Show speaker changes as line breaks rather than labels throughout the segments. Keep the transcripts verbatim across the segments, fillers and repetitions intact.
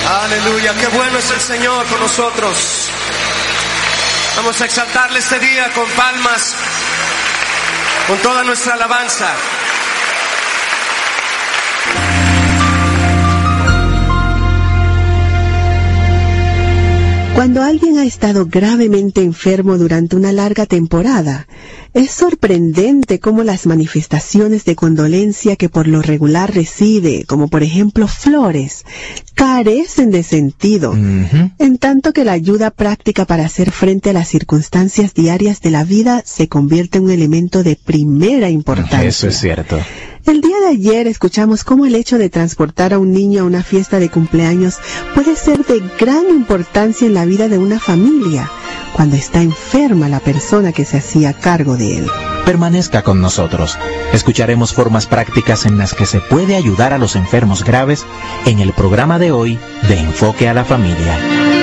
Aleluya, qué bueno es el Señor con nosotros. Vamos a exaltarle este día con palmas, con toda nuestra alabanza.
Cuando alguien ha estado gravemente enfermo durante una larga temporada, es sorprendente cómo las manifestaciones de condolencia que por lo regular recibe, como por ejemplo flores, carecen de sentido, uh-huh. en tanto que la ayuda práctica para hacer frente a las circunstancias diarias de la vida se convierte en un elemento de primera importancia.
Eso es cierto.
El día de ayer escuchamos cómo el hecho de transportar a un niño a una fiesta de cumpleaños puede ser de gran importancia en la vida de una familia, cuando está enferma la persona que se hacía cargo de él.
Permanezca con nosotros. Escucharemos formas prácticas en las que se puede ayudar a los enfermos graves en el programa de hoy de Enfoque a la Familia.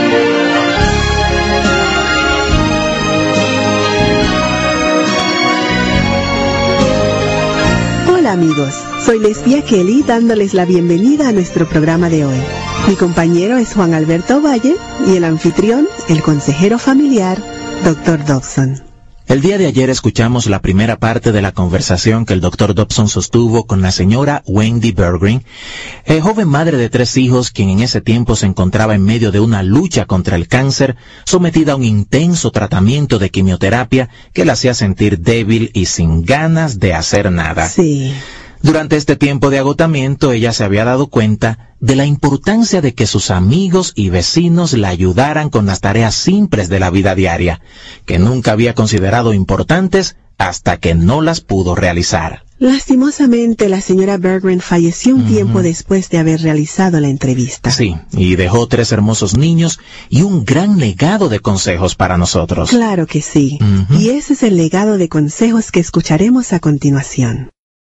Hola amigos, soy Lesbia Kelly dándoles la bienvenida a nuestro programa de hoy. Mi compañero es Juan Alberto Valle y el anfitrión, el consejero familiar, doctor Dobson.
El día de ayer escuchamos la primera parte de la conversación que el doctor Dobson sostuvo con la señora Wendy Berggren, eh, joven madre de tres hijos, quien en ese tiempo se encontraba en medio de una lucha contra el cáncer, sometida a un intenso tratamiento de quimioterapia que la hacía sentir débil y sin ganas de hacer nada.
Sí.
Durante este tiempo de agotamiento, ella se había dado cuenta de la importancia de que sus amigos y vecinos la ayudaran con las tareas simples de la vida diaria, que nunca había considerado importantes hasta que no las pudo realizar.
Lastimosamente, la señora Berggren falleció un uh-huh. tiempo después de haber realizado la entrevista.
Sí, y dejó tres hermosos niños y un gran legado de consejos para nosotros.
Claro que sí, uh-huh. y ese es el legado de consejos que escucharemos a continuación.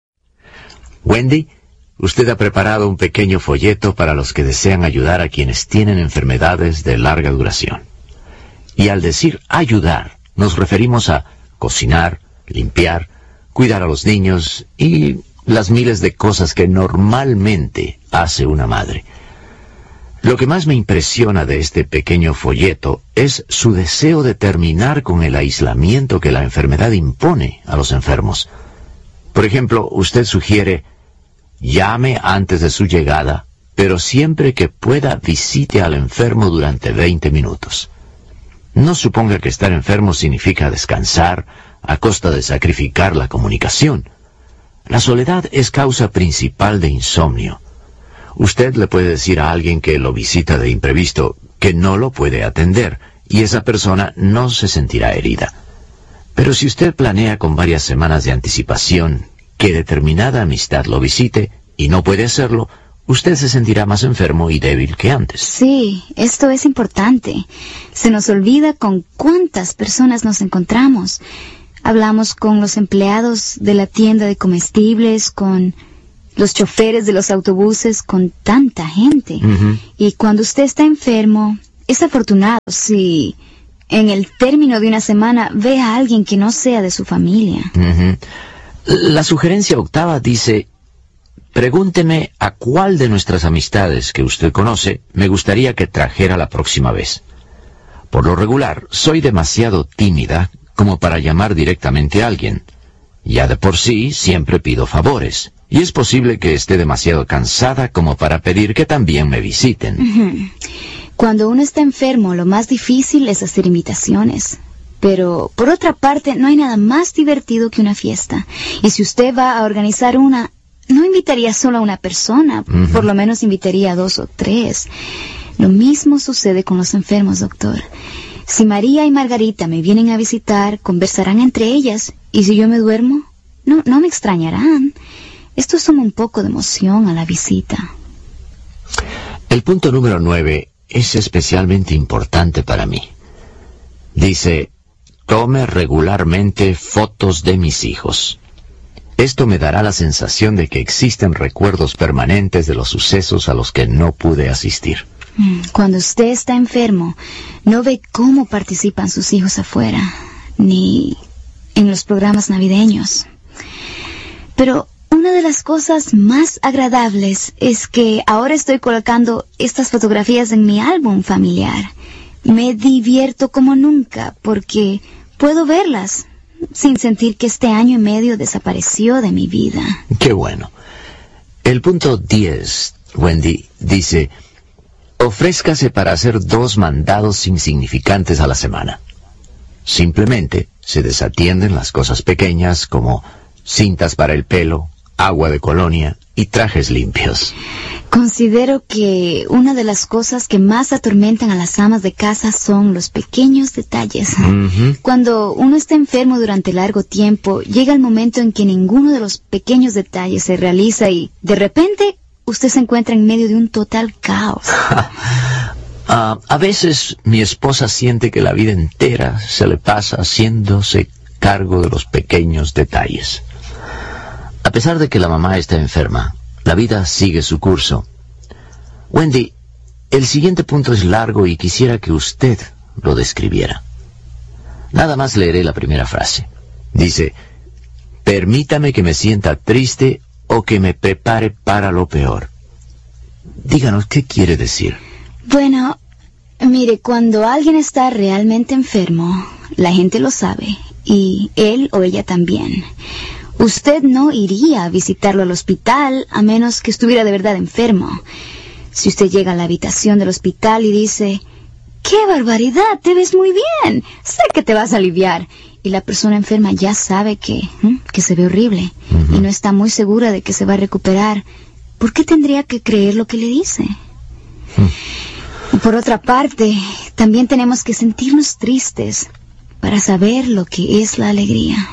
Wendy, usted ha preparado un pequeño folleto para los que desean ayudar a quienes tienen enfermedades de larga duración. Y al decir ayudar, nos referimos a cocinar, limpiar, cuidar a los niños y las miles de cosas que normalmente hace una madre. Lo que más me impresiona de este pequeño folleto es su deseo de terminar con el aislamiento que la enfermedad impone a los enfermos. Por ejemplo, usted sugiere: llame antes de su llegada, pero siempre que pueda visite al enfermo durante veinte minutos. No suponga que estar enfermo significa descansar a costa de sacrificar la comunicación. La soledad es causa principal de insomnio. Usted le puede decir a alguien que lo visita de imprevisto que no lo puede atender, y esa persona no se sentirá herida. Pero si usted planea con varias semanas de anticipación que determinada amistad lo visite y no puede hacerlo, usted se sentirá más enfermo y débil que antes.
Sí, esto es importante. Se nos olvida con cuántas personas nos encontramos. Hablamos con los empleados de la tienda de comestibles, con los choferes de los autobuses, con tanta gente. Uh-huh. Y cuando usted está enfermo, es afortunado si en el término de una semana ve a alguien que no sea de su familia.
Uh-huh. La sugerencia octava dice: pregúnteme a cuál de nuestras amistades que usted conoce me gustaría que trajera la próxima vez. Por lo regular, soy demasiado tímida como para llamar directamente a alguien. Ya de por sí, siempre pido favores, y es posible que esté demasiado cansada como para pedir que también me visiten.
Uh-huh. Cuando uno está enfermo, lo más difícil es hacer invitaciones. Pero, por otra parte, no hay nada más divertido que una fiesta. Y si usted va a organizar una, no invitaría solo a una persona, uh-huh. por lo menos invitaría a dos o tres. Lo mismo sucede con los enfermos, doctor. Si María y Margarita me vienen a visitar, conversarán entre ellas, y si yo me duermo, no, no me extrañarán. Esto suma un poco de emoción a la visita.
El punto número nueve es especialmente importante para mí. Dice: tome regularmente fotos de mis hijos. Esto me dará la sensación de que existen recuerdos permanentes de los sucesos a los que no pude asistir.
Cuando usted está enfermo, no ve cómo participan sus hijos afuera, ni en los programas navideños. Pero Una de las cosas más agradables es que ahora estoy colocando estas fotografías en mi álbum familiar. Me divierto como nunca porque puedo verlas sin sentir que este año y medio desapareció de mi vida.
Qué bueno. El punto diez, Wendy, dice: ofrézcase para hacer dos mandados insignificantes a la semana. Simplemente se desatienden las cosas pequeñas como cintas para el pelo, agua de colonia y trajes limpios.
Considero que una de las cosas que más atormentan a las amas de casa son los pequeños detalles.
Uh-huh.
Cuando uno está enfermo durante largo tiempo, llega el momento en que ninguno de los pequeños detalles se realiza y, de repente, usted se encuentra en medio de un total caos.
uh, a veces mi esposa siente que la vida entera se le pasa haciéndose cargo de los pequeños detalles. A pesar de que la mamá está enferma, la vida sigue su curso. Wendy, el siguiente punto es largo y quisiera que usted lo describiera. Nada más leeré la primera frase. Dice: permítame que me sienta triste o que me prepare para lo peor. Díganos, ¿qué quiere decir?
Bueno, mire, cuando alguien está realmente enfermo, la gente lo sabe, y él o ella también. Usted no iría a visitarlo al hospital a menos que estuviera de verdad enfermo. Si usted llega a la habitación del hospital y dice: ¡qué barbaridad! ¡Te ves muy bien! Sé que te vas a aliviar. Y la persona enferma ya sabe que, ¿eh? que se ve horrible, uh-huh, y no está muy segura de que se va a recuperar. ¿Por qué tendría que creer lo que le dice? Uh. Por otra parte, también tenemos que sentirnos tristes para saber lo que es la alegría.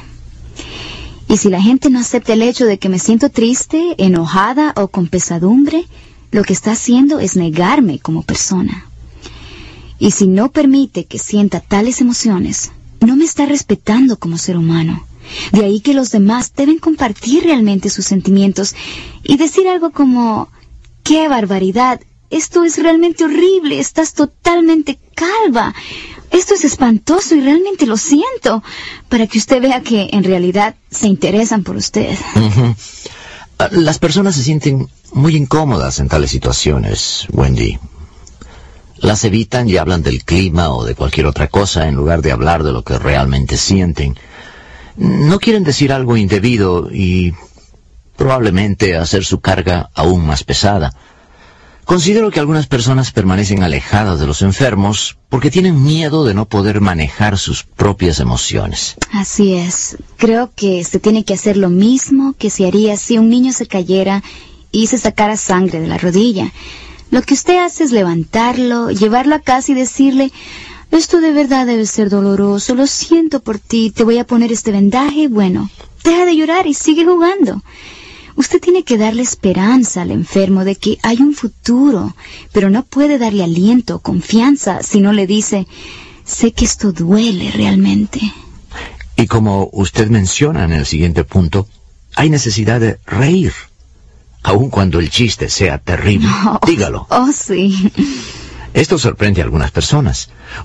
Y si la gente no acepta el hecho de que me siento triste, enojada o con pesadumbre, lo que está haciendo es negarme como persona. Y si no permite que sienta tales emociones, no me está respetando como ser humano. De ahí que los demás deben compartir realmente sus sentimientos y decir algo como: ¡qué barbaridad! Esto es realmente horrible, estás totalmente calva. Esto es espantoso y realmente lo siento, para que usted vea que en realidad se interesan por usted.
Uh-huh. Las personas se sienten muy incómodas en tales situaciones, Wendy. Las evitan y hablan del clima o de cualquier otra cosa en lugar de hablar de lo que realmente sienten. No quieren decir algo indebido y probablemente hacer su carga aún más pesada. Considero que algunas personas permanecen alejadas de los enfermos porque tienen miedo de no poder manejar sus propias emociones.
Así es. Creo que se tiene que hacer lo mismo que se haría si un niño se cayera y se sacara sangre de la rodilla. Lo que usted hace es levantarlo, llevarlo a casa y decirle: esto de verdad debe ser doloroso, lo siento por ti, te voy a poner este vendaje. Bueno, deja de llorar y sigue jugando. Usted tiene que darle esperanza al enfermo de que hay un futuro, pero no puede darle aliento o confianza si no le dice: sé que esto duele realmente.
Y como usted menciona en el siguiente punto, hay necesidad de reír, aun cuando el chiste sea terrible.
Oh,
Dígalo.
Oh, sí.
Esto sorprende a algunas personas.